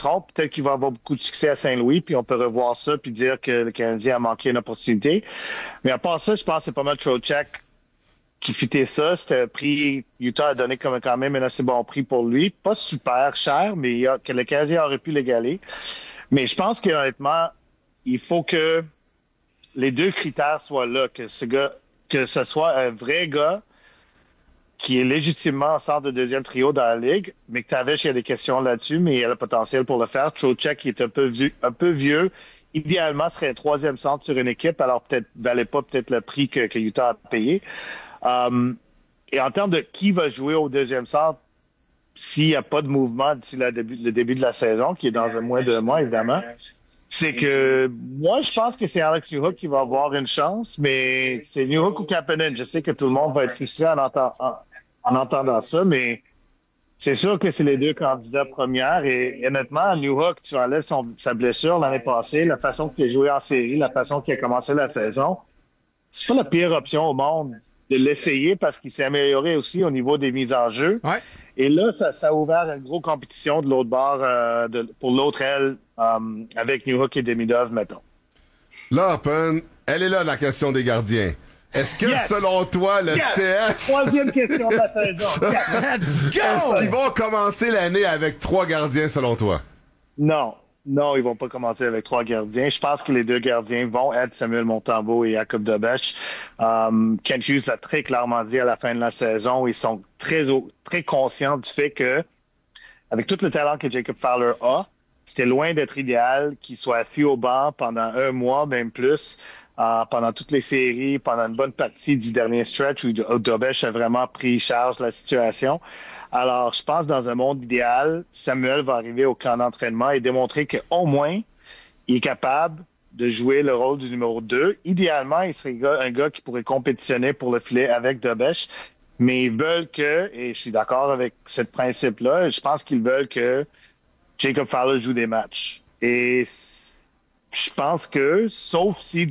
trompe. Peut-être qu'il va avoir beaucoup de succès à Saint-Louis, puis on peut revoir ça puis dire que le Canadien a manqué une opportunité. Mais à part ça, je pense que c'est pas mal Trocheck qui fitait ça. C'était un prix, Utah a donné quand même un assez bon prix pour lui. Pas super cher, mais que le Canadien aurait pu l'égaler. Mais je pense qu'honnêtement, il faut que les deux critères soient là, que ce soit un vrai gars qui est légitimement en centre de deuxième trio dans la Ligue. McTavish, il y a des questions là-dessus, mais il a le potentiel pour le faire. Trocheck, qui est un peu vieux, idéalement serait un troisième centre sur une équipe, alors peut-être valait pas peut-être le prix que Utah a payé. Et en termes de qui va jouer au deuxième centre, s'il n'y a pas de mouvement d'ici le début de la saison, qui est dans un moins de mois, évidemment, c'est que moi, je pense que c'est Alex Newhook qui va avoir une chance, mais c'est Newhook ou Kapanen. Je sais que tout le monde va être frustré en entendant ça, mais c'est sûr que c'est les deux candidats premières. Et honnêtement, Newhook, tu enlèves sa blessure l'année passée, la façon qu'il a joué en série, la façon qu'il a commencé la saison, c'est pas la pire option au monde de l'essayer parce qu'il s'est amélioré aussi au niveau des mises en jeu. Ouais. Et là, ça a ouvert une grosse compétition de l'autre bord pour l'autre aile avec Newhook et Demidov, mettons. Là, Open, elle est là, la question des gardiens. Est-ce que, selon toi, le CF... Troisième question de la saison. Let's go! Est-ce qu'ils vont commencer l'année avec 3 gardiens, selon toi? Non, ils vont pas commencer avec 3 gardiens. Je pense que les 2 gardiens vont être Samuel Montembeault et Jacob Dobeš. Kent Hughes l'a très clairement dit à la fin de la saison. Ils sont très conscients du fait que, avec tout le talent que Jacob Fowler a, c'était loin d'être idéal qu'il soit assis au banc pendant un mois, même plus, pendant toutes les séries, pendant une bonne partie du dernier stretch où Dobeš a vraiment pris charge de la situation. Alors, je pense dans un monde idéal, Samuel va arriver au camp d'entraînement et démontrer qu'au moins, il est capable de jouer le rôle du numéro 2. Idéalement, il serait un gars qui pourrait compétitionner pour le filet avec Dobeš. Mais ils veulent que, et je suis d'accord avec ce principe-là, je pense qu'ils veulent que Jacob Fowler joue des matchs. Et je pense que, sauf si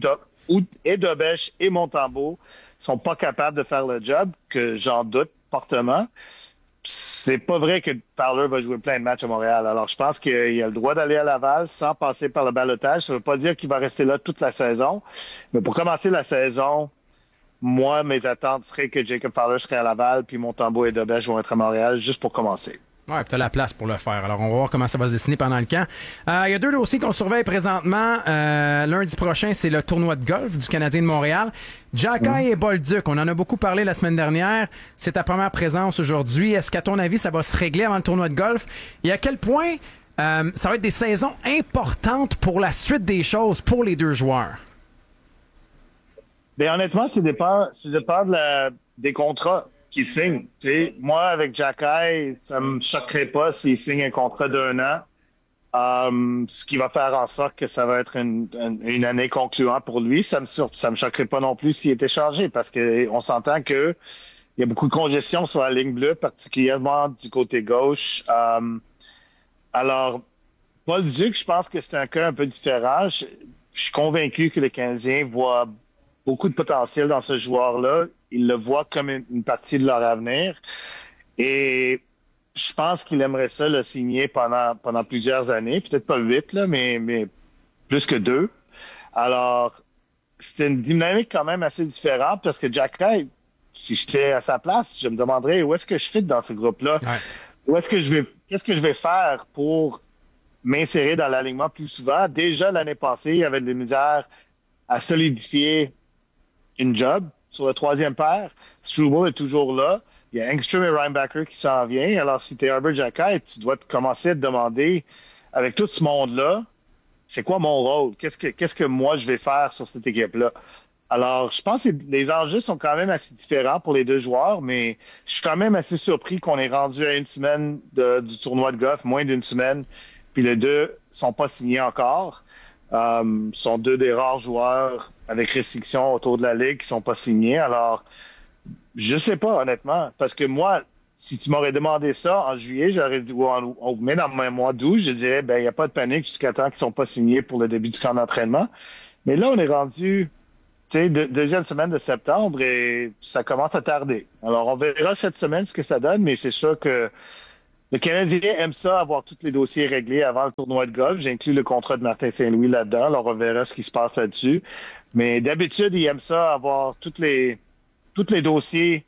Dobeš et Montembeault sont pas capables de faire le job, que j'en doute fortement, c'est pas vrai que Fowler va jouer plein de matchs à Montréal. Alors, je pense qu'il a le droit d'aller à Laval sans passer par le ballottage. Ça veut pas dire qu'il va rester là toute la saison. Mais pour commencer la saison, moi, mes attentes seraient que Jacob Fowler serait à Laval, puis Montembeault et Dobeš vont être à Montréal juste pour commencer. Ouais, puis t'as la place pour le faire. Alors, on va voir comment ça va se dessiner pendant le camp. Il y a 2 dossiers qu'on surveille présentement. Lundi prochain, c'est le tournoi de golf du Canadien de Montréal. Xhekaj et Bolduc, on en a beaucoup parlé la semaine dernière. C'est ta première présence aujourd'hui. Est-ce qu'à ton avis, ça va se régler avant le tournoi de golf? Et à quel point ça va être des saisons importantes pour la suite des choses pour les 2 joueurs? Bien, honnêtement, ça dépend des contrats qu'il signe. T'sais, moi, avec Xhekaj, ça me choquerait pas s'il signe un contrat d'1 an. Ce qui va faire en sorte que ça va être une année concluante pour lui. Ça me choquerait pas non plus s'il était changé parce que on s'entend que il y a beaucoup de congestion sur la ligne bleue, particulièrement du côté gauche. Alors, Bolduc, je pense que c'est un cas un peu différent. Je suis convaincu que les Canadiens voient beaucoup de potentiel dans ce joueur-là. Ils le voient comme une partie de leur avenir. Et je pense qu'il aimerait ça le signer pendant plusieurs années. Peut-être pas 8, là, mais plus que 2. Alors, c'était une dynamique quand même assez différente parce que Xhekaj, si j'étais à sa place, je me demanderais où est-ce que je fit dans ce groupe-là? Ouais. Qu'est-ce que je vais faire pour m'insérer dans l'alignement plus souvent? Déjà, l'année passée, il y avait de la misère à solidifier une job sur le 3e paire. Struble est toujours là. Il y a Engstrom et Reinbacher qui s'en viennent. Alors, si tu es Herbert Xhekaj, tu dois commencer à te demander, avec tout ce monde-là, c'est quoi mon rôle? Qu'est-ce que moi, je vais faire sur cette équipe-là? Alors, je pense que les enjeux sont quand même assez différents pour les 2 joueurs, mais je suis quand même assez surpris qu'on est rendu à une semaine du tournoi de golf, moins d'une semaine, puis les 2 sont pas signés encore. Sont 2 des rares joueurs avec restrictions autour de la Ligue qui sont pas signés. Alors, je sais pas, honnêtement, parce que moi, si tu m'aurais demandé ça en juillet, j'aurais dit, même dans le mois d'août, je dirais, il n'y a pas de panique jusqu'à temps qu'ils sont pas signés pour le début du camp d'entraînement. Mais là, on est rendu, deuxième semaine de septembre et ça commence à tarder. Alors, on verra cette semaine ce que ça donne, mais c'est sûr que Le Canadien aime ça, avoir tous les dossiers réglés avant le tournoi de golf. J'inclus le contrat de Martin Saint-Louis là-dedans. Alors, on verra ce qui se passe là-dessus. Mais d'habitude, il aime ça, avoir tous les dossiers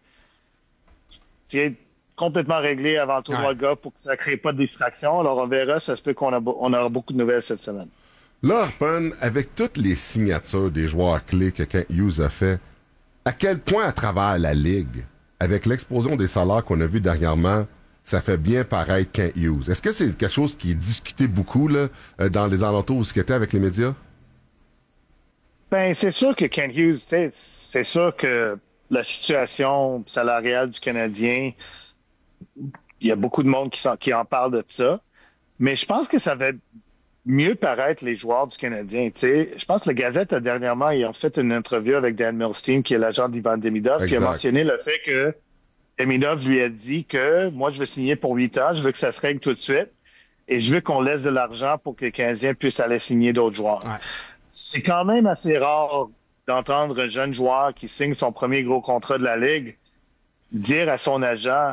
complètement réglés avant le tournoi de golf pour que ça ne crée pas de distraction. Alors, on verra. Ça se peut qu'on aura beaucoup de nouvelles cette semaine. Là, Harpen, avec toutes les signatures des joueurs clés que Kent Hughes a fait, à quel point à travers la Ligue, avec l'explosion des salaires qu'on a vu dernièrement, ça fait bien paraître Kent Hughes? Est-ce que c'est quelque chose qui est discuté beaucoup là, dans les alentours où ce qu'il était avec les médias? Ben, c'est sûr que Kent Hughes, c'est sûr que la situation salariale du Canadien, il y a beaucoup de monde qui en parle de ça. Mais je pense que ça va mieux paraître les joueurs du Canadien. T'sais. Je pense que la Gazette, dernièrement, ils ont fait une interview avec Dan Milstein, qui est l'agent d'Ivan Demidov, qui a mentionné le fait que Demidov lui a dit que moi, je veux signer pour 8 ans, je veux que ça se règle tout de suite, et je veux qu'on laisse de l'argent pour que les Canadiens puissent aller signer d'autres joueurs. Ouais. C'est quand même assez rare d'entendre un jeune joueur qui signe son premier gros contrat de la Ligue dire à son agent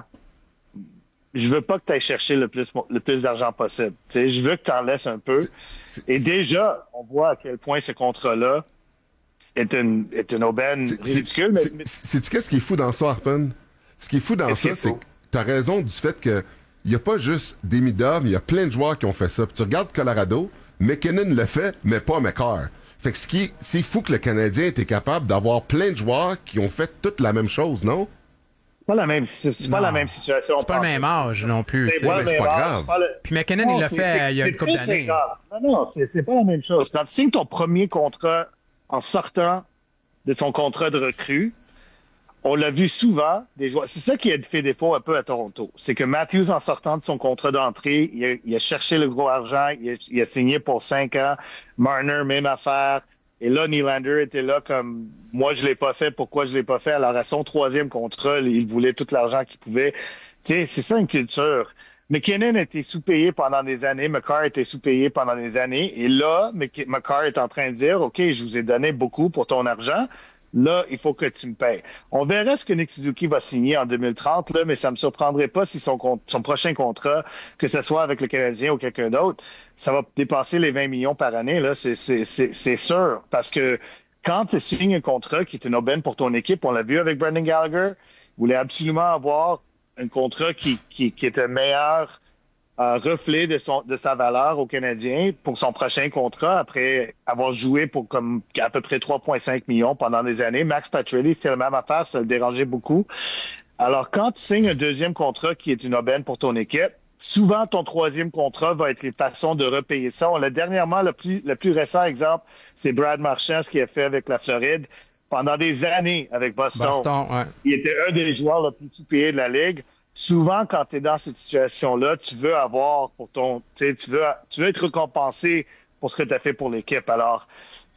« Je veux pas que tu ailles chercher le plus d'argent possible. T'sais, je veux que tu en laisses un peu. » Et déjà, on voit à quel point ce contrat-là est une aubaine ridicule. Sais-tu qu'est-ce qui est fou dans ça, Harpen? Ce qui est fou dans ça, c'est que tu as raison du fait que il n'y a pas juste Demidov, il y a plein de joueurs qui ont fait ça. Puis tu regardes Colorado, McKinnon le fait, mais pas McCarr. Fait que c'est fou que le Canadien était capable d'avoir plein de joueurs qui ont fait toute la même chose, non? C'est pas la même situation. C'est pas le même âge non plus. C'est pas grave. Puis McKinnon, il l'a fait il y a une couple d'années. Non, c'est pas la même chose. Quand tu signes ton premier contrat en sortant de ton contrat de recrue, on l'a vu souvent, des joueurs. C'est ça qui a fait défaut un peu à Toronto. C'est que Matthews, en sortant de son contrat d'entrée, il a cherché le gros argent, il a signé pour 5 ans. Marner, même affaire. Et là, Nylander était là comme, moi, je l'ai pas fait, pourquoi je l'ai pas fait? Alors, à son 3e contrat, il voulait tout l'argent qu'il pouvait. Tu sais, c'est ça une culture. McKinnon a été sous-payé pendant des années, McCarr a été sous-payé pendant des années. Et là, McCarr est en train de dire, OK, je vous ai donné beaucoup pour ton argent. Là, il faut que tu me payes. On verra ce que Nick Suzuki va signer en 2030, là, mais ça me surprendrait pas si son prochain contrat, que ce soit avec le Canadien ou quelqu'un d'autre, ça va dépasser les 20 millions par année, là. C'est sûr. Parce que quand tu signes un contrat qui est une aubaine pour ton équipe, on l'a vu avec Brendan Gallagher, il voulait absolument avoir un contrat qui est un meilleur reflet de sa valeur au Canadien pour son prochain contrat après avoir joué pour comme à peu près 3,5 millions pendant des années. Max Pacioretty, c'était la même affaire, ça le dérangeait beaucoup. Alors, quand tu signes un deuxième contrat qui est une aubaine pour ton équipe, souvent ton troisième contrat va être les façons de repayer ça. On l'a dernièrement, le plus récent exemple, c'est Brad Marchand, ce qu'il a fait avec la Floride pendant des années avec Boston. Ouais. Il était un des joueurs les plus sous-payés de la Ligue. Souvent, quand tu es dans cette situation-là, tu veux avoir pour tu veux être récompensé pour ce que tu as fait pour l'équipe. Alors,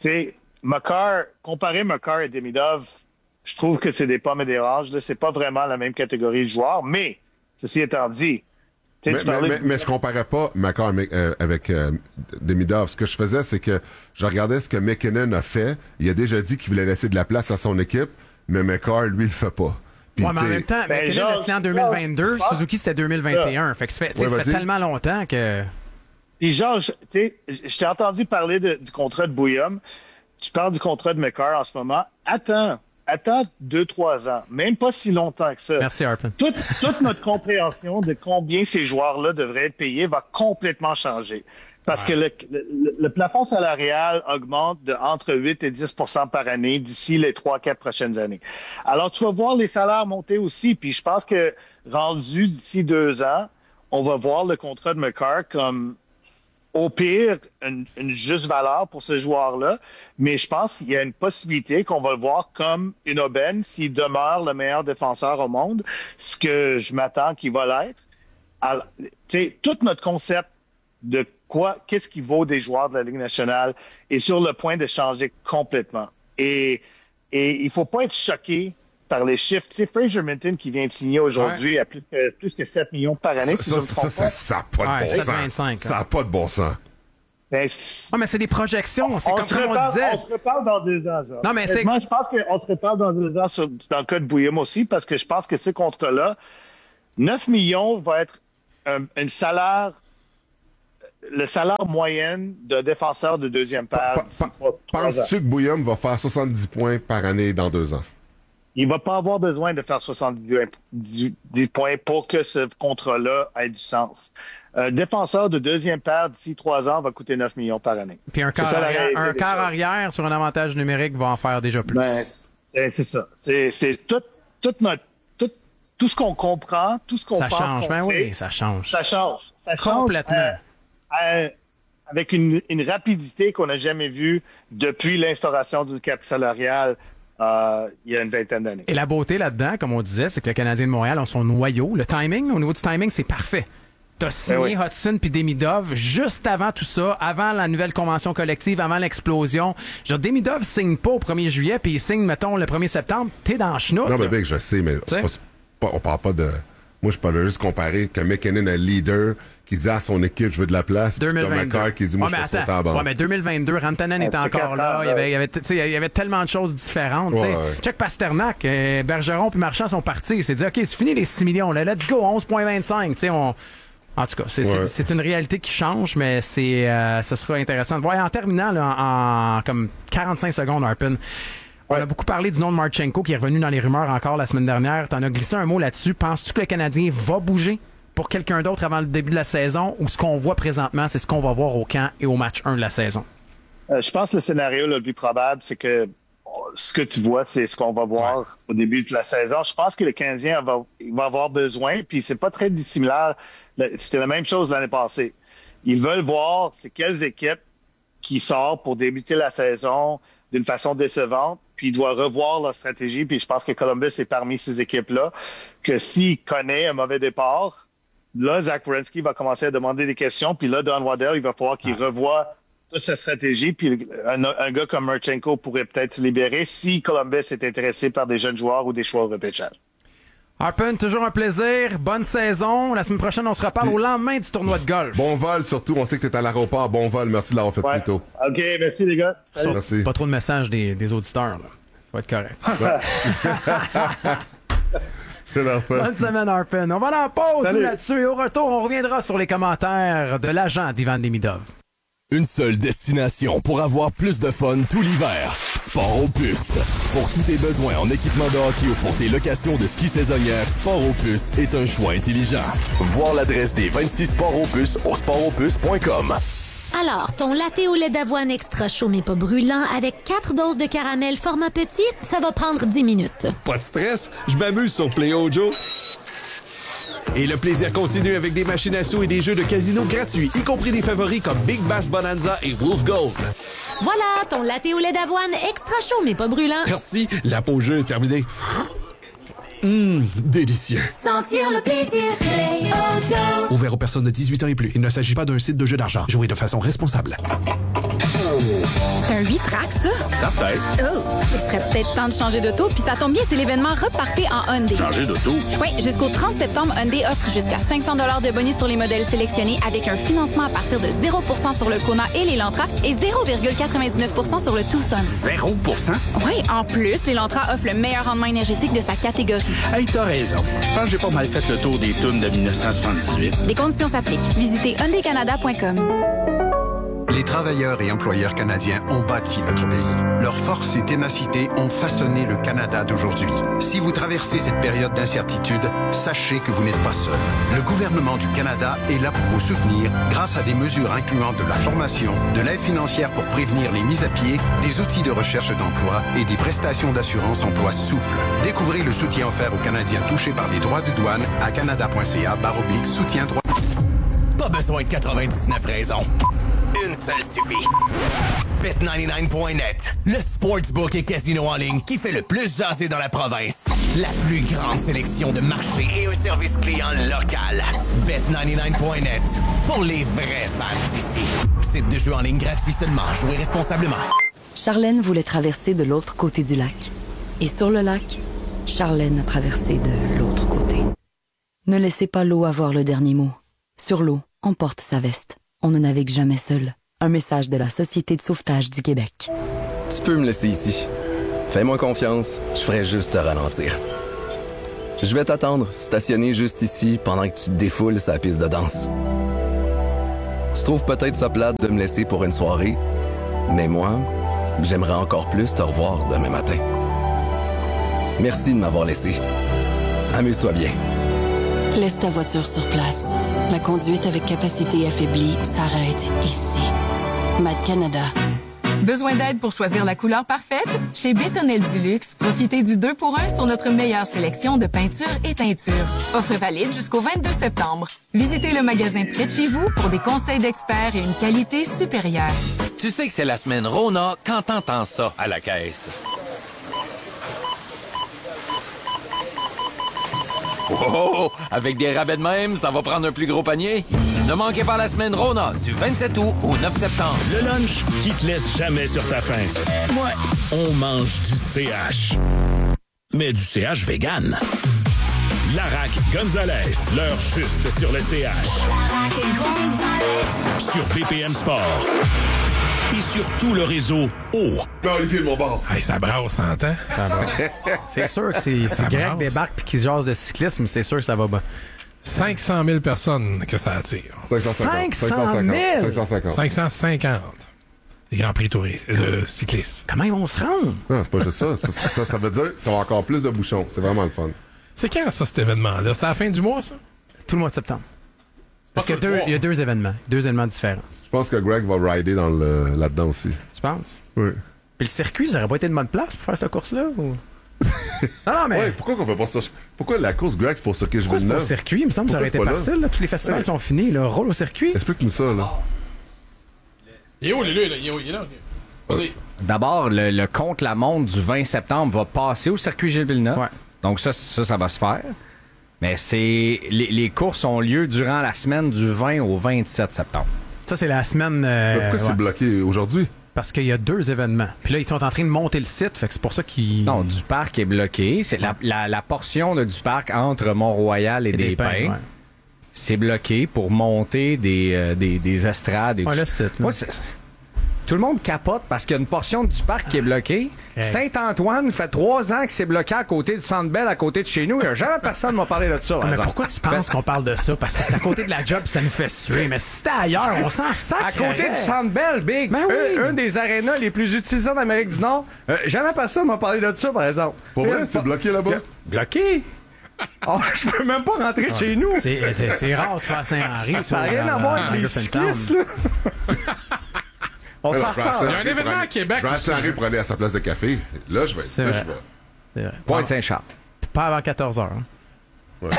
comparer McCarr et Demidov, je trouve que c'est des pommes et des oranges. Là, c'est pas vraiment la même catégorie de joueurs, mais ceci étant dit, mais je comparais pas McCarr avec Demidov. Ce que je faisais, c'est que je regardais ce que McKinnon a fait. Il a déjà dit qu'il voulait laisser de la place à son équipe, mais McCarr, lui, le fait pas. Ouais, mais en même temps, McKinnon a signé en 2022, Suzuki c'était 2021. Fait que ça fait tellement longtemps que... Puis Georges, je t'ai entendu parler du contrat de Bouillum. Tu parles du contrat de McCarr en ce moment. Attends 2-3 ans. Même pas si longtemps que ça. Merci, Harpen. Toute notre compréhension de combien ces joueurs-là devraient être payés va complètement changer. Parce que le plafond salarial augmente de entre 8 et 10 par année d'ici les 3-4 prochaines années. Alors, tu vas voir les salaires monter aussi. Puis je pense que rendu d'ici 2 ans, on va voir le contrat de McCarr comme au pire une juste valeur pour ce joueur-là. Mais je pense qu'il y a une possibilité qu'on va le voir comme une aubaine s'il demeure le meilleur défenseur au monde, ce que je m'attends qu'il va l'être. Alors, tout notre concept de qu'est-ce qui vaut des joueurs de la Ligue nationale est sur le point de changer complètement. Et il faut pas être choqué par les chiffres. Tu sais, Fraser Minton qui vient de signer aujourd'hui à plus que 7 millions par année, si je ne me trompe pas. Ça n'a pas de bon sens. Ça n'a pas de bon sens. Mais c'est des projections. C'est comme on disait. On se reparle dans 2 ans, genre. Non, mais moi, je pense qu'on se reparle dans 2 ans dans le cas de Bouillum aussi, parce que je pense que ce contrat-là, 9 millions va être un salaire, le salaire moyen de défenseur de deuxième paire. Penses-tu que Bouillum va faire 70 points par année dans 2 ans? Il va pas avoir besoin de faire 70 points pour que ce contrat-là ait du sens. Un défenseur de deuxième paire d'ici 3 ans va coûter 9 millions par année. Puis un quart arrière sur un avantage numérique va en faire déjà plus. Ben, c'est ça. C'est tout ce qu'on comprend, tout ce qu'on pense. Ça change, oui, ça change. Ça change. Complètement. Avec une rapidité qu'on n'a jamais vue depuis l'instauration du cap salarial il y a une vingtaine d'années. Et la beauté là-dedans, comme on disait, c'est que le Canadien de Montréal a son noyau. Le timing, au niveau du timing, c'est parfait. T'as signé Hudson puis Demidov juste avant tout ça, avant la nouvelle convention collective, avant l'explosion. Genre, Demidov signe pas au 1er juillet puis il signe, mettons, le 1er septembre. T'es dans le chenoute. Non, mais Vic, je sais, mais on parle pas de... Moi, je parle juste comparer que McKinnon, un leader qui dit à son équipe, je veux de la place. 2022. Tom McCarr qui dit, moi, je fais sauter en bande. Ouais, mais 2022, Rantanen est encore là. Il y avait tellement de choses différentes. Check Pasternak, Bergeron puis Marchand sont partis. Il s'est dit, OK, c'est fini les 6 millions. Là, let's go, 11,25. En tout cas, c'est une réalité qui change, mais ce sera intéressant de voir. Et en terminant, là, en comme 45 secondes, Harpin, on a beaucoup parlé du nom de Marchenko qui est revenu dans les rumeurs encore la semaine dernière. T'en as glissé un mot là-dessus. Penses-tu que le Canadien va bouger pour quelqu'un d'autre avant le début de la saison ou ce qu'on voit présentement, c'est ce qu'on va voir au camp et au match 1 de la saison? Je pense que le scénario le plus probable, c'est que ce que tu vois, c'est ce qu'on va voir au début de la saison. Je pense que le Canadien va avoir besoin, puis c'est pas très dissimilaire. C'était la même chose l'année passée. Ils veulent voir c'est quelles équipes qui sortent pour débuter la saison d'une façon décevante, puis ils doivent revoir leur stratégie, puis je pense que Columbus est parmi ces équipes-là, que s'il connaît un mauvais départ, là, Zach Werenski va commencer à demander des questions, puis là, Don Waddell, il va falloir qu'il revoie toute sa stratégie, puis un gars comme Marchenko pourrait peut-être se libérer si Columbus est intéressé par des jeunes joueurs ou des choix au repêchage. Harpin, toujours un plaisir. Bonne saison. La semaine prochaine, on se reparle au lendemain du tournoi de golf. Bon vol, surtout. On sait que t'es à l'aéroport. Bon vol. Merci de l'avoir fait plus tôt. OK, merci les gars. Salut. Merci. Pas trop de messages des auditeurs, là. Ça va être correct. Bonne semaine, Harpin. On va aller en pause là-dessus et au retour, on reviendra sur les commentaires de l'agent d'Ivan Demidov. Une seule destination pour avoir plus de fun tout l'hiver. Sport Opus. Pour tous tes besoins en équipement de hockey ou pour tes locations de ski saisonnières, Sport Opus est un choix intelligent. Voir l'adresse des 26 Sport Opus au sportopus.com. Alors, ton latte au lait d'avoine extra chaud mais pas brûlant avec 4 doses de caramel format petit, ça va prendre 10 minutes. Pas de stress, je m'amuse sur Play-O-Joe. Et le plaisir continue avec des machines à sous et des jeux de casino gratuits, y compris des favoris comme Big Bass Bonanza et Wolf Gold. Voilà, ton latte au lait d'avoine extra chaud mais pas brûlant. Merci, la pause jeu est terminée. Délicieux. Sentir le plaisir, Play-O-Joe. Ouvert aux personnes de 18 ans et plus. Il ne s'agit pas d'un site de jeu d'argent. Jouez de façon responsable. C'est un 8-track, ça? Ça peut-être. Oh, il serait peut-être temps de changer d'auto, puis ça tombe bien, c'est l'événement Repartez en Hyundai. Changer d'auto? Oui, jusqu'au 30 septembre, Hyundai offre jusqu'à 500 $ de bonus sur les modèles sélectionnés avec un financement à partir de 0% sur le Kona et l'Elantra et 0,99% sur le Tucson. 0%? Oui, en plus, l'Elantra offre le meilleur rendement énergétique de sa catégorie. Hey, t'as raison. Je pense que j'ai pas mal fait le tour des tunes de 1978. Les conditions s'appliquent. Visitez hyundaicanada.com. Les travailleurs et employeurs canadiens ont bâti notre pays. Leur force et ténacité ont façonné le Canada d'aujourd'hui. Si vous traversez cette période d'incertitude, sachez que vous n'êtes pas seul. Le gouvernement du Canada est là pour vous soutenir grâce à des mesures incluant de la formation, de l'aide financière pour prévenir les mises à pied, des outils de recherche d'emploi et des prestations d'assurance emploi souples. Découvrez le soutien offert aux Canadiens touchés par les droits de douane à canada.ca/soutien droit. Pas besoin de 99 raisons. Une seule suffit. Bet99.net, le sportsbook et casino en ligne qui fait le plus jaser dans la province. La plus grande sélection de marchés et un service client local. Bet99.net, pour les vrais fans d'ici. Site de jeu en ligne gratuit seulement. Jouez responsablement. Charlène voulait traverser de l'autre côté du lac. Et sur le lac, Charlène a traversé de l'autre côté. Ne laissez pas l'eau avoir le dernier mot. Sur l'eau, on porte sa veste. On ne navigue jamais seul. Un message de la Société de sauvetage du Québec. Tu peux me laisser ici. Fais-moi confiance, je ferai juste te ralentir. Je vais t'attendre, stationné juste ici, pendant que tu te défoules sa piste de danse. Tu trouves peut-être ça plate de me laisser pour une soirée, mais moi, j'aimerais encore plus te revoir demain matin. Merci de m'avoir laissé. Amuse-toi bien. Laisse ta voiture sur place. La conduite avec capacité affaiblie s'arrête ici. Mad Canada. Besoin d'aide pour choisir la couleur parfaite? Chez Bétonnel Duluxe, profitez du 2 pour 1 sur notre meilleure sélection de peintures et teintures. Offre valide jusqu'au 22 septembre. Visitez le magasin près de chez vous pour des conseils d'experts et une qualité supérieure. Tu sais que c'est la semaine Rona quand t'entends ça à la caisse. Oh, avec des rabais de même, ça va prendre un plus gros panier. Ne manquez pas la semaine Rona du 27 août au 9 septembre. Le lunch qui te laisse jamais sur ta faim. Ouais, on mange du CH. Mais du CH vegan. Larac Gonzalez, l'heure juste sur le CH. Sur BPM Sport. Et sur tout le réseau O. Olivier de mon bord. Hey, ça brasse, on entend? Ça brasse. C'est sûr que si Greg débarque et qu'il jase de cyclisme, c'est sûr que ça va bien. 500 000 personnes que ça attire. 550. Les Grands Prix cyclistes. Comment ils vont se rendre? Non, c'est pas juste ça. Ça veut dire que ça va avoir encore plus de bouchons. C'est vraiment le fun. C'est quand, ça, cet événement-là? C'est à la fin du mois, ça? Tout le mois de septembre. Parce qu'il y a deux événements. Deux événements différents. Je pense que Greg va rider là-dedans aussi. Tu penses? Oui. Puis le circuit, ça aurait pas été de bonne place pour faire cette course-là? Ou... non, mais... Ouais, pourquoi qu'on fait pas ça? Pourquoi la course, Greg, c'est pour ça que je veux le circuit? Il me semble que ça aurait été facile. Là. Tous les festivals sont finis. Là. Roule au circuit. Explique-nous ça, là. Il est où, lui, là? Il est là. Vas-y. D'abord, le contre-la-montre du 20 septembre va passer au circuit Gilles Villeneuve. Ouais. Donc ça va se faire. Mais les courses ont lieu durant la semaine du 20 au 27 septembre. Ça, c'est la semaine... pourquoi c'est bloqué aujourd'hui? Parce qu'il y a deux événements. Puis là, ils sont en train de monter le site, fait que c'est pour ça qu'ils... Non, du parc est bloqué. C'est la portion du parc entre Mont-Royal et des Pins. Ouais. C'est bloqué pour monter des estrades. Et le site. Moi, tout le monde capote parce qu'il y a une portion du parc qui est bloquée. Hey. Saint-Antoine fait 3 ans que c'est bloqué à côté du Centre Bell, à côté de chez nous. Il n'y a jamais personne m'a parlé de ça. Mais pourquoi tu penses qu'on parle de ça? Parce que c'est à côté de la job, ça nous fait suer. Mais si c'était ailleurs, on s'en sac. À côté du Centre Bell, Big. Ben oui. Un des arénas les plus utilisés en Amérique du Nord. Jamais personne m'a parlé de ça, par exemple. Pour vrai, c'est bloqué là-bas? Bloqué? Oh, je peux même pas rentrer chez nous. C'est rare de faire Saint-Henri. Ça n'a rien à voir avec les cyclistes, là. On s'en reparle. Il y a un événement à Québec. Je vais à Saint-Henri pour aller à sa place de café. Là, je vais. C'est vrai. Pointe-Saint-Charles. Pas avant 14h. Hein. Ouais.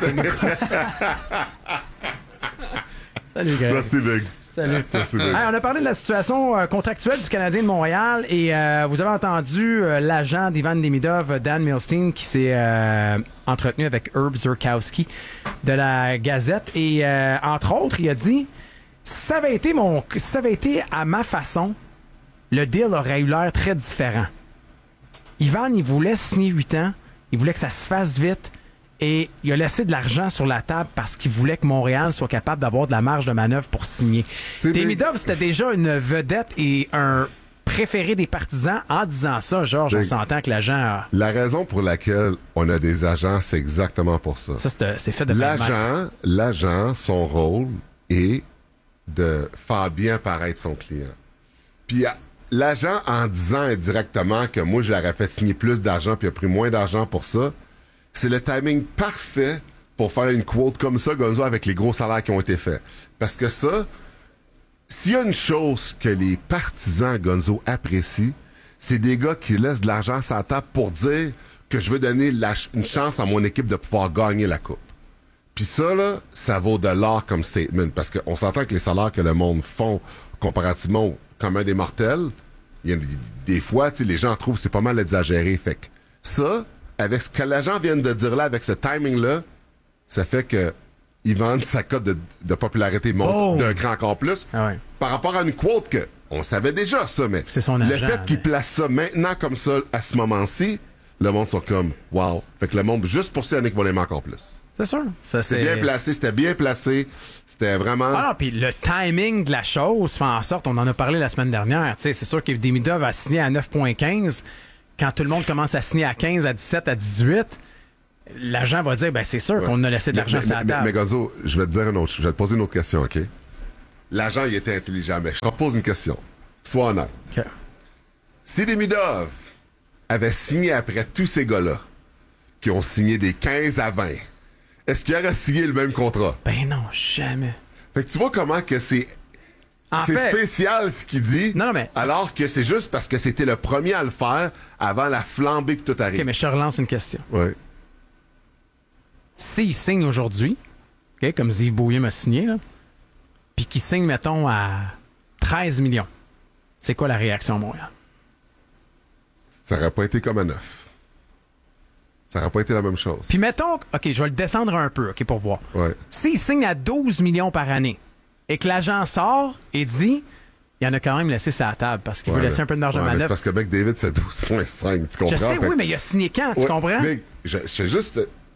Salut, Greg. Merci, Big. Salut. Hey, on a parlé de la situation contractuelle du Canadien de Montréal et vous avez entendu l'agent d'Ivan Demidov, Dan Milstein, qui s'est entretenu avec Herb Zurkowski de la Gazette et entre autres, il a dit si ça avait été à ma façon, le deal aurait eu l'air très différent. Ivan, il voulait signer 8 ans, il voulait que ça se fasse vite. Et il a laissé de l'argent sur la table parce qu'il voulait que Montréal soit capable d'avoir de la marge de manœuvre pour signer. Demidov, c'était déjà une vedette et un préféré des partisans. En disant ça, Georges, on s'entend que l'agent... La raison pour laquelle on a des agents, c'est exactement pour ça. Ça, c'est fait de l'agent, son rôle est de faire bien paraître son client. Puis l'agent, en disant indirectement que moi, je l'aurais fait signer plus d'argent puis il a pris moins d'argent pour ça, c'est le timing parfait pour faire une quote comme ça, Gonzo, avec les gros salaires qui ont été faits. Parce que ça, s'il y a une chose que les partisans Gonzo apprécient, c'est des gars qui laissent de l'argent sur la table pour dire que je veux donner une chance à mon équipe de pouvoir gagner la coupe. Puis ça, là, ça vaut de l'or comme statement. Parce qu'on s'entend que les salaires que le monde font comparativement au commun des mortels, il y a des fois, les gens trouvent que c'est pas mal exagéré. Fait que ça... Avec ce que l'agent vient de dire là, avec ce timing-là, ça fait que Ivan, sa cote de popularité monte d'un cran encore plus. Ah ouais. Par rapport à une quote que on savait déjà ça, mais c'est son agent, le fait qu'il place ça maintenant comme ça, à ce moment-ci, le monde sont comme « wow ». Fait que le monde, juste pour ça, il y en a qui vont l'aimer encore plus. C'est sûr. C'était bien placé. C'était vraiment... Ah non, puis le timing de la chose fait en sorte, on en a parlé la semaine dernière, c'est sûr que Demidov a signé à 9,15 quand tout le monde commence à signer à 15, à 17, à 18, l'agent va dire, ben c'est sûr qu'on a laissé de l'argent sur la table. Mais Gonzo, je vais te poser une autre question, OK? L'agent, il était intelligent, mais je te pose une question. Sois honnête. OK. Si Demidov avait signé après tous ces gars-là, qui ont signé des 15 à 20, est-ce qu'il aurait signé le même contrat? Ben non, jamais. Fait que tu vois comment que c'est spécial ce qu'il dit, alors que c'est juste parce que c'était le premier à le faire avant la flambée que tout arrive. OK, mais je te relance une question. Oui. S'il signe aujourd'hui, okay, comme Yves Beaulieu m'a signé, puis qu'il signe, mettons, à 13 millions, c'est quoi la réaction à Montréal? Ça n'aurait pas été comme à 9. Ça n'aurait pas été la même chose. Puis mettons, OK, je vais le descendre un peu, OK, pour voir. Ouais. S'il signe à 12 millions par année et que l'agent sort et dit, il en a quand même laissé sa table parce qu'il veut laisser un peu d'argent de manœuvre. C'est parce que McDavid fait 12,5, tu comprends? Je sais, oui, mais il a signé quand, tu comprends? Mais c'est juste...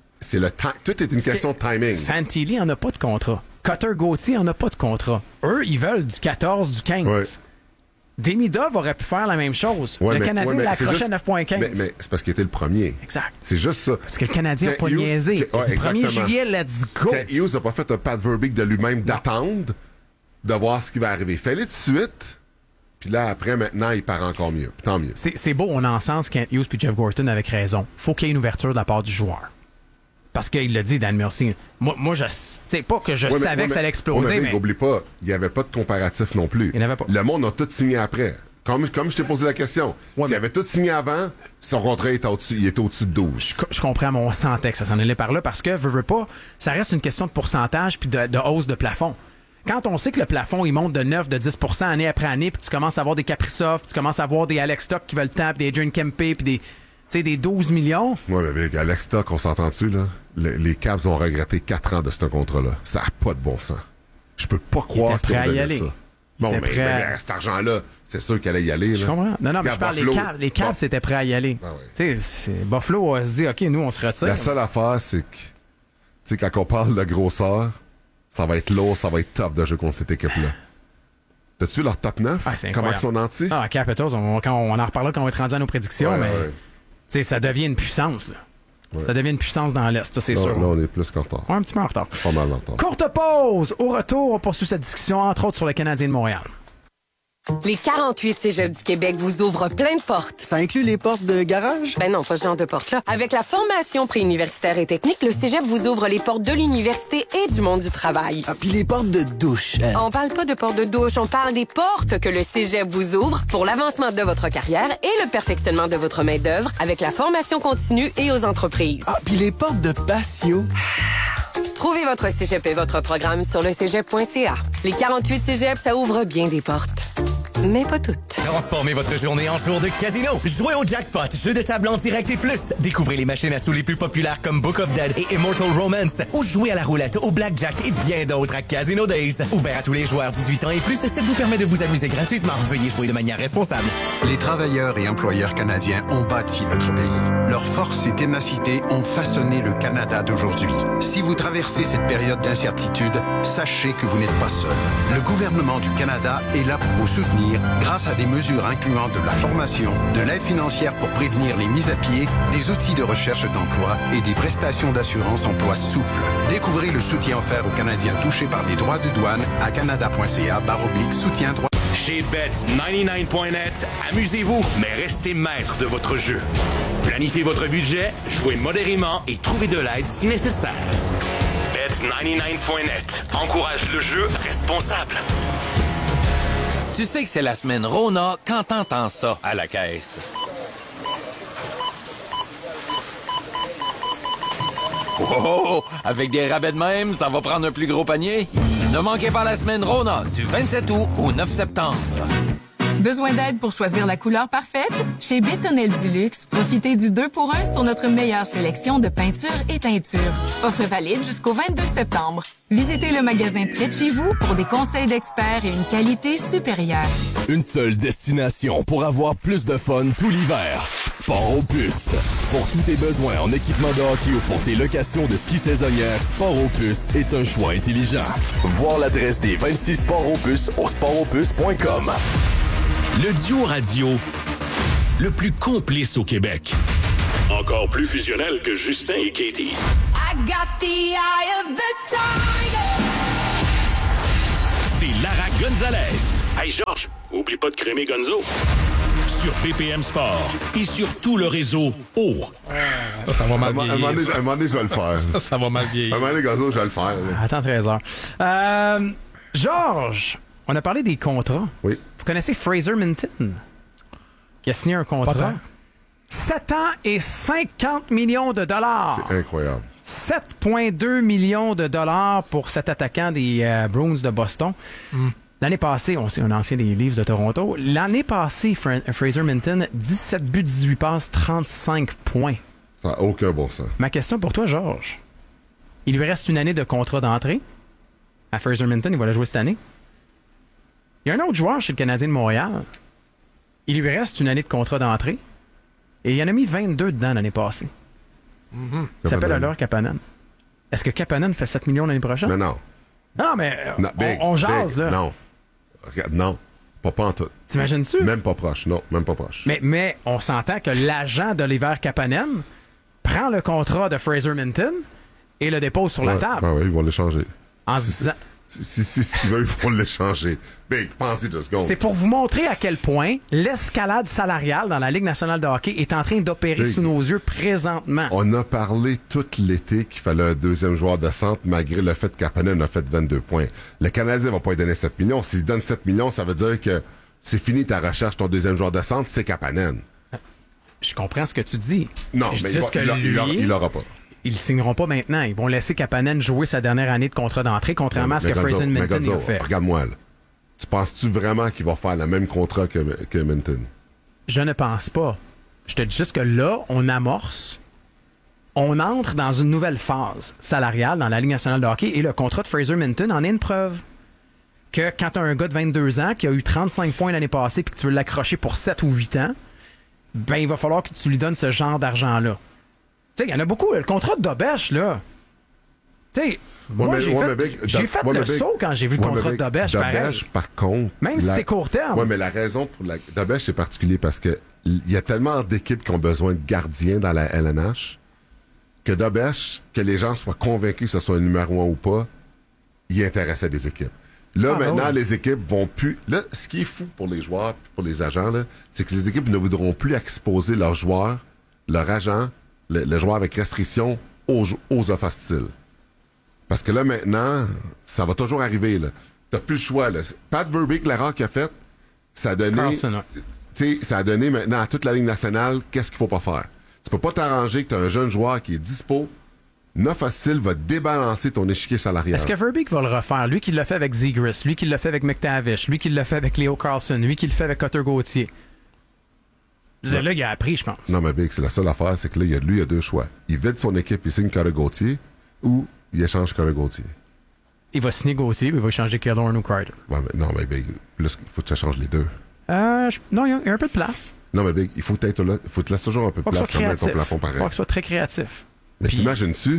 Tout est une question de timing. Fantilli en a pas de contrat. Cutter Gauthier en a pas de contrat. Eux, ils veulent du 14, du 15. Ouais. Demidov aurait pu faire la même chose. Ouais, le Canadien l'a accroché à 9,15. Mais c'est parce qu'il était le premier. Exact. C'est juste ça. Parce que le Canadien n'a pas niaisé. Le 1er juillet, let's go. Quand Hughes n'a pas fait un Pat Verbeek de lui-même d'attendre, de voir ce qui va arriver. Fais-le tout de suite. Puis là, après, maintenant, il part encore mieux. Puis tant mieux. C'est beau, on a en sens Kent Hughes puis Jeff Gorton avec raison. Faut qu'il y ait une ouverture de la part du joueur. Parce qu'il l'a dit, Dan Murphy. Moi, je sais pas que je savais que ça allait exploser. Mais n'oublie pas, il n'y avait pas de comparatif non plus. Il n'y avait pas. Le monde a tout signé après. Comme je t'ai posé la question. S'il avait tout signé avant, son contrat était au-dessus de 12. Je comprends, mais on sentait que ça s'en allait par là parce que, veux pas, ça reste une question de pourcentage puis de hausse de plafond. Quand on sait que le plafond, il monte de 9, de 10% année après année, puis tu commences à avoir des Kaprizov, tu commences à avoir des Alex Stock qui veulent le temps, puis des Adrian Kempe, puis des 12 millions. Ouais, mais Alex Stock, on s'entend-tu, là? Les Caps ont regretté 4 ans de ce contrat-là. Ça n'a pas de bon sens. Je peux pas croire qu'ils ont donné ça. Bon, mais cet argent-là, c'est sûr qu'elle allait y aller. Je comprends. Non, mais je parle les Caps étaient prêts à y aller. Ah ouais. Tu sais, Buffalo se dit, OK, nous, on se retire. La seule affaire, c'est que, tu sais, quand on parle de grosseur, ça va être lourd, ça va être tough de jouer contre cette équipe-là. T'as-tu vu leur top 9? Comment ils sont nantis? Ah, Capitals, on en reparlera quand on va être rendu à nos prédictions, mais tu sais, ça devient une puissance, là. Ouais. Ça devient une puissance dans l'Est, ça, c'est sûr. Là, on est plus qu'en retard. Un petit peu en retard. Pas mal en retard. Courte pause. Au retour, on poursuit cette discussion, entre autres, sur le Canadien de Montréal. Les 48 cégeps du Québec vous ouvrent plein de portes. Ça inclut les portes de garage? Ben non, pas ce genre de portes-là. Avec la formation préuniversitaire et technique, le cégep vous ouvre les portes de l'université et du monde du travail. Ah, puis les portes de douche. On parle pas de portes de douche, on parle des portes que le cégep vous ouvre pour l'avancement de votre carrière et le perfectionnement de votre main-d'œuvre avec la formation continue et aux entreprises. Ah, puis les portes de patio. Trouvez votre cégep et votre programme sur le cégep.ca. Les 48 cégeps, ça ouvre bien des portes. Mais pas toutes. Transformez votre journée en jour de casino. Jouez au jackpot, jeu de table en direct et plus. Découvrez les machines à sous les plus populaires comme Book of Dead et Immortal Romance. Ou jouez à la roulette, au blackjack et bien d'autres à Casino Days. Ouvert à tous les joueurs 18 ans et plus, ça vous permet de vous amuser gratuitement. Veuillez jouer de manière responsable. Les travailleurs et employeurs canadiens ont bâti notre pays. Leur force et ténacité ont façonné le Canada d'aujourd'hui. Si vous traversez cette période d'incertitude, sachez que vous n'êtes pas seul. Le gouvernement du Canada est là pour vous soutenir grâce à des mesures incluant de la formation, de l'aide financière pour prévenir les mises à pied, des outils de recherche d'emploi et des prestations d'assurance emploi souples. Découvrez le soutien offert aux Canadiens touchés par des droits de douane à canada.ca/soutien droit. Chez Bet99.net, amusez-vous, mais restez maître de votre jeu. Planifiez votre budget, jouez modérément et trouvez de l'aide si nécessaire. Bet99.net encourage le jeu responsable. Tu sais que c'est la semaine Rona quand t'entends ça à la caisse. Oh! Avec des rabais de même, ça va prendre un plus gros panier. Ne manquez pas la semaine Rona du 27 août au 9 septembre. Besoin d'aide pour choisir la couleur parfaite? Chez Bétonnel Duluxe, profitez du 2 pour 1 sur notre meilleure sélection de peintures et teintures. Offre valide jusqu'au 22 septembre. Visitez le magasin près de chez vous pour des conseils d'experts et une qualité supérieure. Une seule destination pour avoir plus de fun tout l'hiver. Sport aux puces. Pour tous tes besoins en équipement de hockey ou pour tes locations de ski saisonnières, Sport aux puces est un choix intelligent. Voir l'adresse des 26 Sports aux puces au sportauxpuces.com. Le duo radio le plus complice au Québec. Encore plus fusionnel que Justin et Katie. I got the eye of the tiger. C'est Lara Gonzalez. Hey Georges, oublie pas de crémer Gonzo. Sur BPM Sport et sur tout le réseau O. Ça va mal vieillir. Un moment donné, je vais le faire. Ça va mal vieillir. Un moment donné, Gonzo, je vais le faire. Là. Attends 13 heures. Georges, on a parlé des contrats. Oui. Vous connaissez Fraser Minton, qui a signé un contrat. 7 ans et 50 millions de dollars. C'est incroyable. 7,2 millions de dollars pour cet attaquant des Bruins de Boston. L'année passée, on sait un ancien des Leafs de Toronto. L'année passée, Fraser Minton, 17 buts, 18 passes, 35 points. Ça n'a aucun bon sens. Ma question pour toi, Georges. Il lui reste une année de contrat d'entrée à Fraser Minton. Il va la jouer cette année. Il y a un autre joueur chez le Canadien de Montréal. Il lui reste une année de contrat d'entrée. Et il en a mis 22 dedans l'année passée. Il s'appelle alors Kapanen. Est-ce que Kapanen fait 7 millions l'année prochaine? Non. Non, mais Non, on jase, là. Non. Regarde, non. Pas en tout. T'imagines-tu? Même pas proche. Non, même pas proche. Mais on s'entend que l'agent d'Oliver Kapanen prend le contrat de Fraser Minton et le dépose sur la table. Oui, ils vont l'échanger. En se disant... Si c'est ce qu'ils veulent, ils vont l'échanger. Big, pensez 2 secondes. C'est pour vous montrer à quel point l'escalade salariale dans la Ligue nationale de hockey est en train d'opérer sous nos yeux présentement. On a parlé tout l'été qu'il fallait un deuxième joueur de centre, malgré le fait que Kapanen a fait 22 points. Le Canadien va pas lui donner 7 millions. S'il donne 7 millions, ça veut dire que c'est fini ta recherche, ton deuxième joueur de centre, c'est Kapanen. Je comprends ce que tu dis. Non, mais il l'aura pas. Ils ne signeront pas maintenant. Ils vont laisser Kapanen jouer sa dernière année de contrat d'entrée, contrairement à ce que Fraser Minton a fait. Regarde-moi, là. Tu penses-tu vraiment qu'il va faire le même contrat que Minton? Je ne pense pas. Je te dis juste que là, on amorce. On entre dans une nouvelle phase salariale dans la Ligue nationale de hockey et le contrat de Fraser Minton en est une preuve. Que quand tu as un gars de 22 ans qui a eu 35 points l'année passée et que tu veux l'accrocher pour 7 ou 8 ans, ben il va falloir que tu lui donnes ce genre d'argent-là. Tu sais, il y en a beaucoup. Le contrat de Dobèche, là. Tu sais, moi, j'ai fait le saut quand j'ai vu le contrat de Dobèche. Dobèche, par contre... Même si c'est court terme. Oui, mais la raison pour la... Dobèche, c'est particulier parce que il y a tellement d'équipes qui ont besoin de gardiens dans la LNH que Dobèche, que les gens soient convaincus que ce soit un numéro 1 ou pas, il intéressait des équipes. Là, maintenant, les équipes vont plus... Là, ce qui est fou pour les joueurs, pour les agents, là, c'est que les équipes ne voudront plus exposer leurs joueurs, leurs agents, le joueur avec restriction aux offres hostiles. Parce que là, maintenant, ça va toujours arriver. T'as plus le choix. Là. Pat Verbeek, l'erreur qu'il a faite, ça a donné... Ça a donné maintenant à toute la Ligue nationale qu'est-ce qu'il faut pas faire. Tu peux pas t'arranger que t'as un jeune joueur qui est dispo. 9 hostiles va débalancer ton échiquier salarial. Est-ce que Verbeek va le refaire? Lui qui l'a fait avec Zegras, lui qui l'a fait avec McTavish, lui qui l'a fait avec Leo Carlson, lui qui le fait avec Cutter Gauthier. C'est là qu'il a appris, je pense. Non, mais Big, c'est la seule affaire, c'est que là, il y a 2 choix. Il vide son équipe, il signe Cutter Gauthier, ou il échange Cutter Gauthier. Il va signer Gauthier, puis il va changer Killorn ou Carter. Ouais, mais non, mais Big, il faut que tu changes les deux. Non, il y a un peu de place. Non, mais Big, il faut que tu laisses toujours un peu de place quand même ton plafond pareil. Il faut que ce soit très créatif. Mais t'imagines-tu?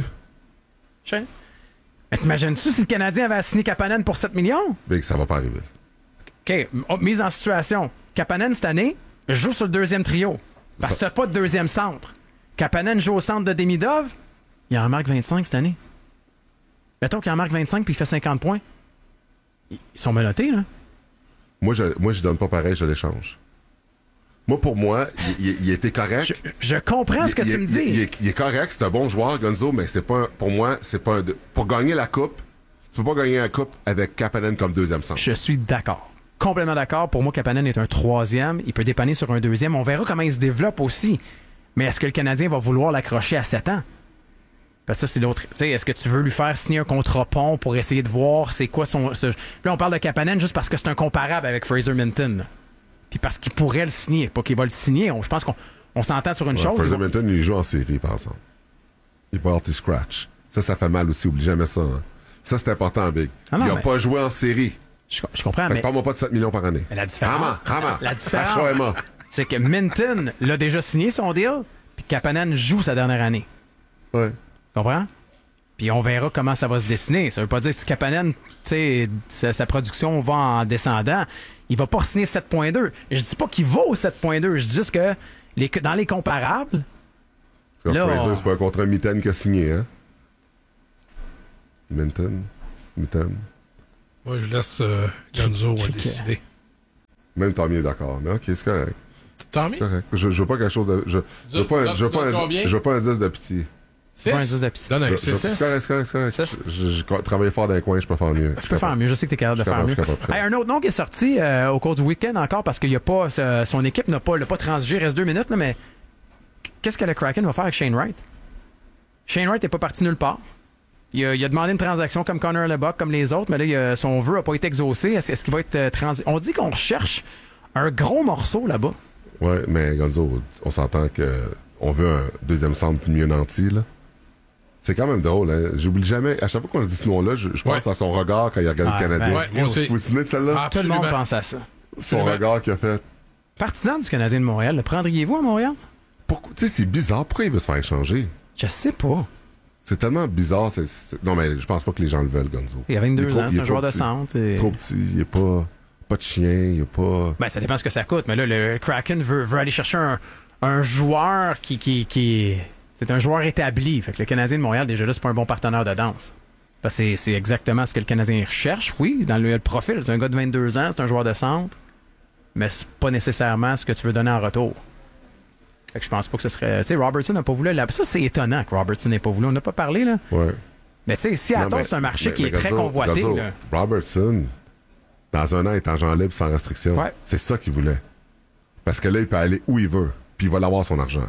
Mais t'imagines-tu si le Canadien avait signé Kapanen pour 7 millions? Big, ça va pas arriver. OK, mise en situation. Kapanen, cette année, joue sur le deuxième trio. Parce que t'as pas de deuxième centre. Kapanen joue au centre de Demidov, il en marque 25 cette année. Mettons qu'il en marque 25 puis il fait 50 points. Ils sont menottés, là. Moi, je donne pas pareil, je l'échange. Moi, pour moi, il était correct. Je comprends ce que tu me dis. Il est correct, c'est un bon joueur, Gonzo, mais c'est pas pour moi, c'est pas pour gagner la coupe, tu peux pas gagner la coupe avec Kapanen comme deuxième centre. Je suis d'accord. Complètement d'accord. Pour moi, Kapanen est un troisième. Il peut dépanner sur un deuxième. On verra comment il se développe aussi. Mais est-ce que le Canadien va vouloir l'accrocher à 7 ans? Parce que ça, c'est l'autre. Tu sais, est-ce que tu veux lui faire signer un contrat pont pour essayer de voir c'est quoi son... Là, on parle de Kapanen juste parce que c'est un comparable avec Fraser Minton. Puis parce qu'il pourrait le signer. Pas qu'il va le signer. Je pense qu'on s'entend sur une chose. Fraser Minton, il joue en série, par exemple. Il peut avoir tes scratch. Ça fait mal aussi. Oublie jamais ça. Hein. Ça, c'est important, Big. Il n'a pas joué en série. Je comprends, mais... Parle-moi pas de 7 millions par année. Mais la différence... La différence, c'est que Minton l'a déjà signé son deal, puis Kapanen joue sa dernière année. Ouais. Tu comprends? Puis on verra comment ça va se dessiner. Ça veut pas dire que si Kapanen, tu sais, sa production va en descendant, il va pas signer 7.2. Je dis pas qu'il vaut 7.2. Je dis juste que dans les comparables, Là, Fraser, c'est pas un contrat Mitten qui a signé, hein? Mitten. Moi, je laisse Gonzo décider. Même Tommy est d'accord. Mais ok, c'est correct. Tommy? C'est correct. Je veux pas quelque chose de... Je veux pas un 10 de pitié. C'est pas un 10 de pitié. Donne un 6. C'est correct. Je travaille fort dans les coins, je peux faire mieux. Tu peux faire mieux, je sais que tu es capable de faire mieux. Hey, un autre nom qui est sorti au cours du week-end encore parce qu'il y a pas son équipe n'a pas transigé, reste 2 minutes, là, mais qu'est-ce que le Kraken va faire avec Shane Wright? Shane Wright n'est pas parti nulle part. Il a demandé une transaction comme Connor Lebock, comme les autres, mais là, son vœu n'a pas été exaucé. Est-ce qu'il va être On dit qu'on recherche un gros morceau là-bas. Ouais, mais Gonzo, on s'entend qu'on veut un deuxième centre mieux nanti, là. C'est quand même drôle, hein. J'oublie jamais, à chaque fois qu'on a dit ce nom-là, je pense à son regard quand il a regardé le Canadien. Ouais, moi aussi. Vous vous souvenez de celle-là? Tout le monde pense à ça. Son regard qu'il a fait. Partisan du Canadien de Montréal, le prendriez-vous à Montréal? Pourquoi? Tu sais, c'est bizarre. Pourquoi il veut se faire échanger? Je sais pas. C'est tellement bizarre. Non, mais je pense pas que les gens le veulent, Gonzo. Il y a 22 ans, c'est un joueur de centre. Trop petit, il est pas de chien, il est pas... Ben, ça dépend de ce que ça coûte. Mais là, le Kraken veut aller chercher un joueur qui c'est un joueur établi. Fait que le Canadien de Montréal, déjà là, c'est pas un bon partenaire de danse. Parce que c'est exactement ce que le Canadien recherche. Oui, dans le profil, c'est un gars de 22 ans, c'est un joueur de centre. Mais c'est pas nécessairement ce que tu veux donner en retour. Fait que je pense pas que ce serait... Tu sais, Robertson n'a pas voulu... Ça, c'est étonnant que Robertson n'ait pas voulu. On n'a pas parlé, là. Ouais. Mais tu sais, Seattle, c'est un marché qui est très convoité. Là. Robertson, dans un an, est agent libre sans restriction. Ouais. C'est ça qu'il voulait. Parce que là, il peut aller où il veut. Puis il va l'avoir son argent.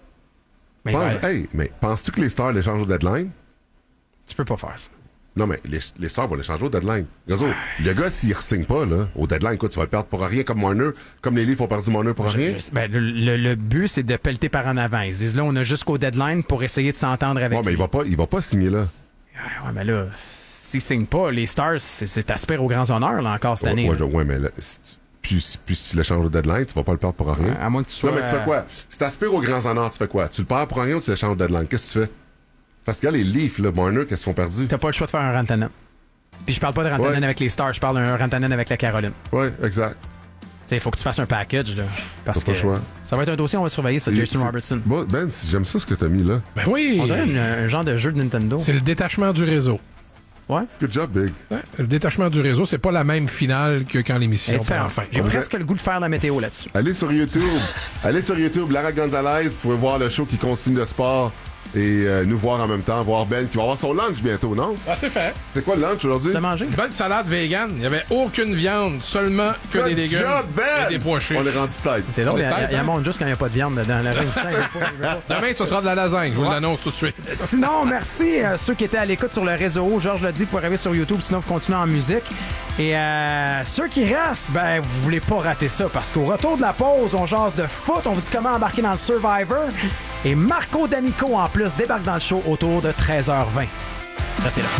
Mais penses-tu que les Stars l'échangent au deadline? Tu peux pas faire ça. Non, mais les Stars vont l'échanger au deadline. Gazo, le gars, s'il ne re-signe pas, là, au deadline, quoi, tu vas le perdre pour rien comme Marner, comme les Leafs ont perdu Marner pour rien. Le but, c'est de pelleter par en avant. Ils disent là, on a jusqu'au deadline pour essayer de s'entendre avec lui. Mais il va pas signer là. Ouais, mais là, s'il signe pas, les Stars, c'est aspire aux grands honneurs, là, encore cette année. Ouais, mais là, puis si tu l'échanges au deadline, tu vas pas le perdre pour rien. À moins que tu sois... Non, mais tu fais quoi? Si t'aspires aux grands honneurs, tu fais quoi? Tu le perds pour rien ou tu l'échanges au deadline? Qu'est-ce que tu fais? Parce que là, les Leafs, là, Marner, qu'est-ce qu'ils ont perdu? T'as pas le choix de faire un Rantanen. Puis je parle pas de Rantanen avec les Stars, je parle d'un Rantanen avec la Caroline. Ouais, exact. Il faut que tu fasses un package, là. Parce que ça va être un dossier, on va surveiller ça, Jason Robertson. Ben, j'aime ça ce que t'as mis là. Ben oui! On dirait un genre de jeu de Nintendo. C'est le détachement du réseau. Ouais. Good job, Big. Ouais, le détachement du réseau, c'est pas la même finale que quand l'émission prend fin. J'ai presque le goût de faire la météo là-dessus. Allez sur YouTube, Lara Gonzalez, vous pouvez voir le show qui continue de sport et nous voir en même temps, voir Ben qui va avoir son lunch bientôt, non? Ah, c'est fait. C'est quoi le lunch aujourd'hui? T'as mangé? Une bonne salade vegan. Il n'y avait aucune viande, seulement que des légumes et des pois chiches. On est rendu tête. C'est drôle, il y a monde juste quand il n'y a pas de viande dedans. La Demain, ce sera de la lasagne. Je vous l'annonce tout de suite. Sinon, merci à ceux qui étaient à l'écoute sur le réseau. Georges l'a dit, vous pouvez arriver sur YouTube, sinon vous continuez en musique. Et ceux qui restent, ben, vous voulez pas rater ça parce qu'au retour de la pause, on jase de foot, on vous dit comment embarquer dans le Survivor. Et Marco D'Amico, en plus, débarque dans le show autour de 13h20. Restez là.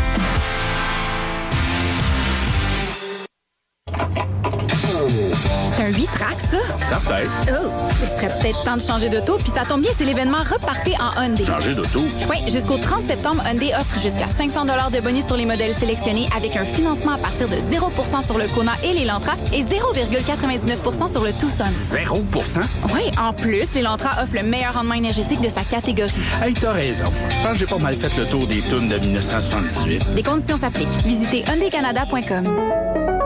C'est un 8-track, ça? Ça peut-être. Oh, il serait peut-être temps de changer d'auto, puis ça tombe bien, c'est l'événement Repartez en Hyundai. Changer d'auto? Oui, jusqu'au 30 septembre, Hyundai offre jusqu'à 500 $ de bonus sur les modèles sélectionnés avec un financement à partir de 0% sur le Kona et l'Elantra et 0,99% sur le Tucson. 0%? Oui, en plus, l'Elantra offre le meilleur rendement énergétique de sa catégorie. Hey, t'as raison. Je pense que j'ai pas mal fait le tour des tunes de 1978. Des conditions s'appliquent. Visitez HyundaiCanada.com.